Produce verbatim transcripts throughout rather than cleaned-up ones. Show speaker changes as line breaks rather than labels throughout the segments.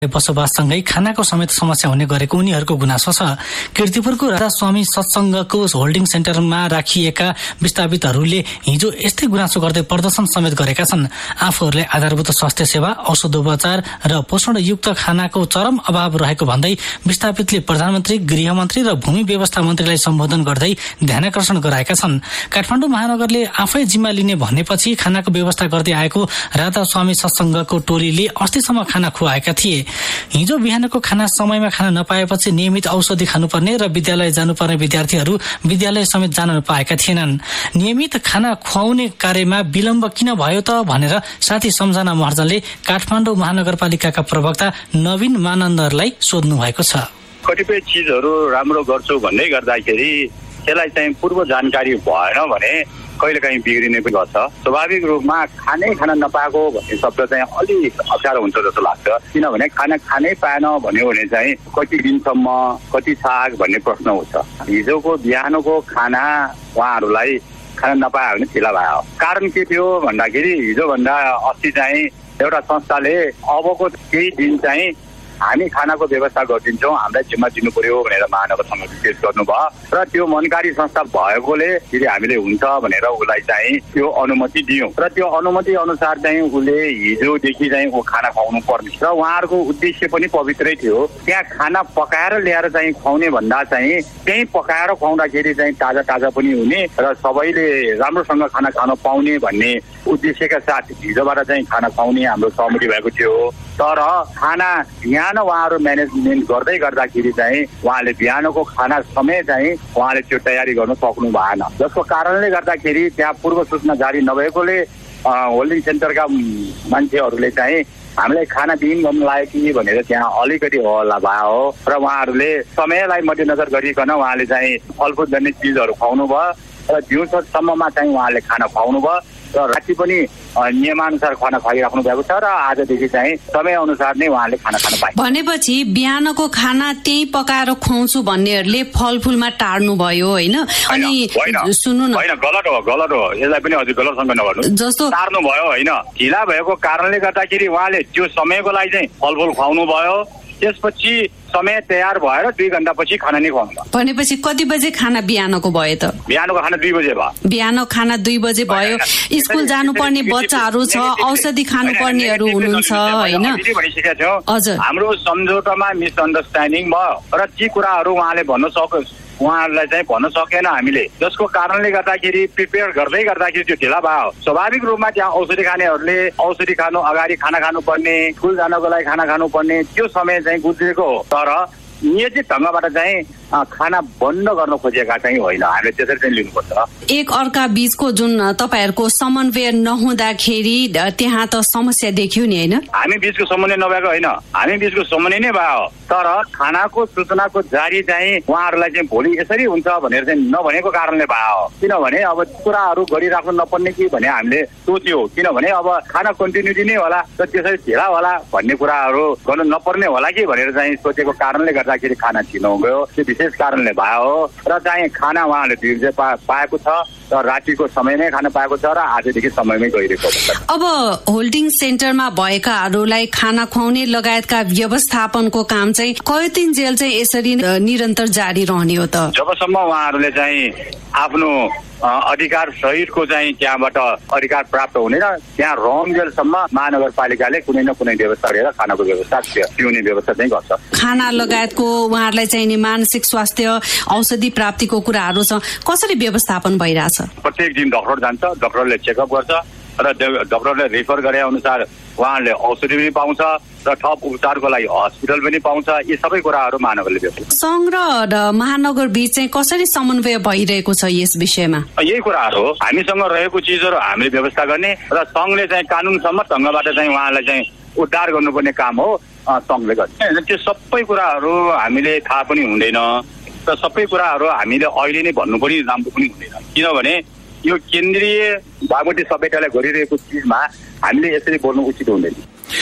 बसोबाससँगै खानाको समेत समस्या हुने गरेको उनीहरूको गुनासो छ। कीर्तिपुरको राधा स्वामी सत्सङ्गको होल्डिङ सेन्टरमा राखिएका विस्थापितहरूले हिजो यस्तै गुनासो गर्दै प्रदर्शन समेत गरेका छन्। आफूहरूले आधारभूत स्वास्थ्य सेवा, औषधोपचार र पोषणयुक्त खानाको चरम अभाव रहेको भन्दै विस्थापितले प्रधानमन्त्री, गृहमन्त्री र भूमि व्यवस्था मन्त्रीलाई सम्बोधन गर्दै ध्यानाकर्षण गराएका छन्। काठमाडौँ महानगरले आफै जिम्मा लिने भनेपछि खानाको व्यवस्था गर्दै आएको राधा स्वामी सत्सङ्गको टोलीले अस्तिसम्म खाना खुवाएका थिए। हिजो बिहानको खाना समयमा खान नपाएपछि नियमित औषधि खानुपर्ने र विद्यालय जानुपर्ने विद्यार्थीहरू विद्यालय समेत जान नपाएका थिएनन्। नियमित खाना खुवाउने कार्यमा विलम्ब किन भयो त भनेर साथी सम्झना महर्जनले काठमाडौँ महानगरपालिकाका प्रवक्ता नवीन मानन्दरलाई सोध्नु भएको छ।
कतिपय चिजहरू राम्रो गर्छु भन्दै गर्दाखेरि त्यसलाई चाहिँ पूर्व जानकारी भएन भने कहिलेकाहीँ बिग्रिने पनि गर्छ। स्वाभाविक रूपमा खानै खान नपाएको भन्ने शब्द चाहिँ अलिक अप्ठ्यारो हुन्छ जस्तो लाग्छ। किनभने खाना खानै पाएन भन्यो भने चाहिँ कति दिनसम्म कति साग भन्ने प्रश्न हुन्छ। हिजोको बिहानको खाना उहाँहरूलाई खान नपायो भने ढिला भयो। कारण के थियो भन्दाखेरि हिजोभन्दा अस्ति चाहिँ एउटा संस्थाले अबको केही दिन चाहिँ हामी खानाको व्यवस्था गरिदिन्छौँ, हामीलाई जिम्मा दिनु पर्यो भनेर महानगरसँग विशेष गर्नुभयो र त्यो मनकारी संस्था भएकोले यदि हामीले हुन्छ भनेर उसलाई चाहिँ त्यो अनुमति दियौँ र त्यो अनुमति अनुसार चाहिँ उसले हिजोदेखि चाहिँ ऊ खाना खुवाउनु पर्ने र उहाँहरूको उद्देश्य पनि पवित्रै थियो। त्यहाँ खाना पकाएर ल्याएर चाहिँ खुवाउने भन्दा चाहिँ त्यहीँ पकाएर खुवाउँदाखेरि चाहिँ ताजा ताजा पनि हुने र सबैले राम्रोसँग खाना खान पाउने भन्ने उद्देश्यका साथ हिजोबाट चाहिँ खाना खुवाउने हाम्रो सहमति भएको थियो। तर खाना बिहान उहाँहरू म्यानेजमेन्ट गर्दै गर्दाखेरि चाहिँ उहाँले बिहानको खाना समय चाहिँ उहाँले त्यो तयारी गर्नु सक्नु भएन, जसको कारणले गर्दाखेरि त्यहाँ पूर्व सूचना जारी नभएकोले होल्डिङ सेन्टरका मान्छेहरूले चाहिँ हामीलाई खाना दिइन गर्नु लाग्यो कि भनेर त्यहाँ अलिकति हल्ला भयो र उहाँहरूले समयलाई मध्यनजर गरिकन उहाँले चाहिँ फलफुल जन्य चिजहरू खुवाउनु भयो र दिउँसोसम्ममा चाहिँ उहाँले खाना खुवाउनु भयो र राति पनि नियमानुसार खाना खुवाइराख्नु भएको छ र आजदेखि चाहिँ समय अनुसार नै उहाँले खाना खान पाए।
भनेपछि बिहानको खाना त्यही पकाएर खुवाउँछु भन्नेहरूले फलफुलमा टार्नु भयो होइन? अनि सुन्नु न,
होइन गलत हो, गलत हो, यसलाई पनि हजुर गलतसँग नगर्नु।
जस्तो
टार्नु भयो होइन, ढिला भएको कारणले गर्दाखेरि उहाँले त्यो समयको लागि चाहिँ फलफुल खुवाउनु भयो, त्यसपछि समय तयार भएर दुई घण्टा पछि खाना नै खुवाउनु भयो।
भनेपछि कति बजे खाना बिहानको भयो त?
बिहानको खाना दुई बजे भयो।
बिहानको खाना दुई बजे भयो। स्कुल जानुपर्ने बच्चाहरू छ, औषधि खानुपर्नेहरू हुनुहुन्छ होइन?
भनिसकेका थियौँ
हजुर,
हाम्रो सम्झौतामा मिसअन्डरस्ट्यान्डिङ भयो र ती कुराहरू उहाँले भन्न सकोस् उहाँहरूलाई चाहिँ भन्न सकेन हामीले, जसको कारणले गर्दाखेरि प्रिपेयर गर्दै गर्दाखेरि त्यो ढिला भयो। स्वाभाविक रूपमा त्यहाँ औषधि खानेहरूले औषधि खानु अगाडि खाना खानुपर्ने, स्कुल जानको लागि खाना खानुपर्ने त्यो समय चाहिँ गुज्रेको हो। तर नियमित ढङ्गबाट चाहिँ खाना बन्द गर्न खोजेका चाहिँ होइन, हामीले त्यसरी चाहिँ लिनुपर्छ।
एक अर्का बीचको जुन तपाईँहरूको समन्वय नहुँदाखेरि त्यहाँ त समस्या देखियो नि होइन?
हामी बीचको समन्वय नभएको होइन, हामी बीचको समन्वय नै भयो, तर खानाको सूचनाको जारी चाहिँ उहाँहरूलाई चाहिँ भोलि यसरी हुन्छ भनेर चाहिँ नभनेको कारणले भयो। किनभने अब कुराहरू गरिराख्नु नपर्ने कि भने हामीले सोच्यो, किनभने अब खाना कन्टिन्युटी नै होला र त्यसरी ढिला होला भन्ने कुराहरू गर्नु नपर्ने होला कि भनेर चाहिँ सोचेको कारणले गर्दाखेरि खाना छिनो गयो। त्यो विशेष कारणले भयो र चाहिँ खाना उहाँले बिर्जे पाएको छ र रातिको समय नै खान पाएको छ र आजदेखि समयमै गइरहेको छ।
अब होल्डिङ सेन्टरमा भएकाहरूलाई खाना खुवाउने लगायतका व्यवस्थापनको काम चाहिँ कति दिन जेल चाहिँ यसरी निरन्तर जारी रहने हो त?
जबसम्म उहाँहरूले चाहिँ आफ्नो अधिकार सहितको चाहिँ त्यहाँबाट अधिकार प्राप्त हुनेर त्यहाँ रहन्जेलसम्म महानगरपालिकाले कुनै न कुनै व्यवस्था गरेर खानाको व्यवस्था पिउने व्यवस्था चाहिँ गर्छ। खाना
लगायतको उहाँहरूलाई चाहिने मानसिक स्वास्थ्य औषधि प्राप्तिको कुराहरू छ, कसरी व्यवस्थापन भइरहेछ?
प्रत्येक दिन डक्टर जान्छ, डक्टरले चेकअप गर्छ र डक्टरले रेफर गरे अनुसार उहाँले औषधि पनि पाउँछ र थप उपचारको लागि हस्पिटल पनि पाउँछ। यी सबै कुराहरू महानगरले व्यवस्था।
संघ र महानगर बीच चाहिँ कसरी समन्वय भइरहेको छ यस विषयमा?
यही कुराहरू हो, हामीसँग रहेको चिजहरू हामीले व्यवस्था गर्ने र संघले चाहिँ कानुनसम्म ढङ्गबाट चाहिँ उहाँलाई चाहिँ उद्धार गर्नुपर्ने काम हो संघले गर्ने। त्यो सबै कुराहरू हामीले थाहा पनि हुँदैन र सबै कुराहरू हामीले अहिले नै भन्नु पनि राम्रो पनि हुँदैन, किनभने यो केन्द्रीय बागमती सभ्यताले गरिरहेको चिजमा हामीले यसरी बोल्नु उचित हुँदैन।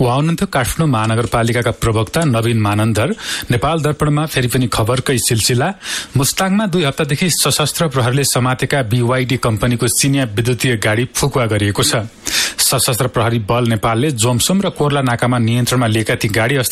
उहाँ हुनुहुन्थ्यो काठमाडौँ महानगरपालिकाका प्रवक्ता नवीन मानन्दर। नेपाल दर्पणमा फेरि पनि खबरकै सिलसिला। मुस्ताङमा दुई हप्तादेखि सशस्त्र प्रहरीले समातेका बीवाईडी कम्पनीको चिनिया विद्युतीय गाडी फुकुवा गरिएको छ। सशस्त्र प्रहरी बल नेपालले जोमसोम र कोर्ला नाकामा नियन्त्रणमा लिएका ती गाडी